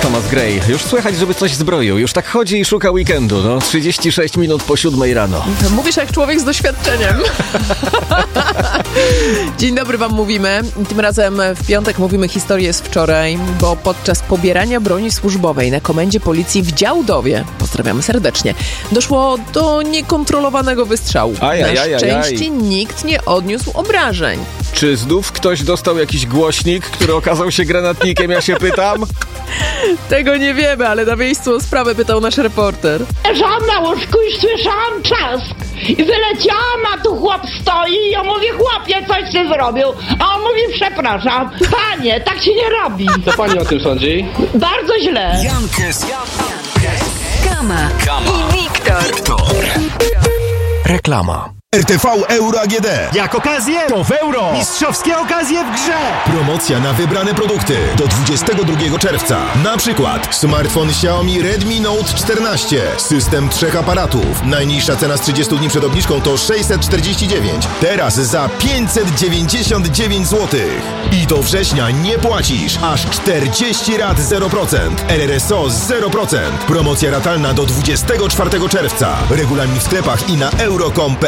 Thomas Gray. Już słychać, żeby coś zbroił. Już tak chodzi i szuka weekendu. 36 minut po 7 rano. Mówisz jak człowiek z doświadczeniem. Dzień dobry wam mówimy. Tym razem w piątek mówimy historię z wczoraj, bo podczas pobierania broni służbowej na komendzie policji w Działdowie, pozdrawiamy serdecznie, doszło do niekontrolowanego wystrzału. Na szczęście nikt nie odniósł obrażeń. Czy znów ktoś dostał jakiś głośnik, który okazał się granatnikiem, ja się pytam? Tego nie wiemy, ale na miejscu o sprawę pytał nasz reporter. Leżałam na łóżku i słyszałam trzask. I wyleciałam, a tu chłop stoi i ja mówię, chłopie, coś ty zrobił. A on mówi, przepraszam. Panie, tak się nie robi. Co pani o tym sądzi? Bardzo źle. Jankes, Kama i Wiktor. Reklama. RTV Euro AGD. Jak okazję, to w euro. Mistrzowskie okazje w grze. Promocja na wybrane produkty do 22 czerwca. Na przykład smartfon Xiaomi Redmi Note 14. System 3 aparatów. Najniższa cena z 30 dni przed obniżką to 649. Teraz za 599 zł. I do września nie płacisz. Aż 40 rat 0%. RRSO 0%. Promocja ratalna do 24 czerwca. Regulamin w sklepach i na euro.com.pl.